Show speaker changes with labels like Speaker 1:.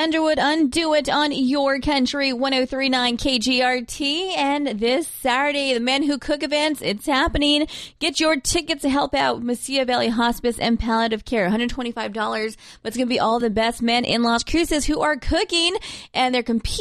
Speaker 1: Underwood Undo It on Your Country 103.9 KGRT. And this Saturday, the Men Who Cook events, it's happening. Get your tickets to help out Mesilla Valley Hospice and Palliative Care. $125, but it's going to be all the best men in Las Cruces who are cooking, and they're competing